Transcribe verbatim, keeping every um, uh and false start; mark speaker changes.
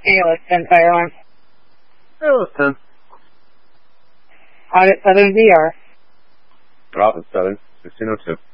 Speaker 1: A L S ten fire alarm.
Speaker 2: A L S ten.
Speaker 1: Audit Southern V R.
Speaker 2: Office Southern, sixteen oh two.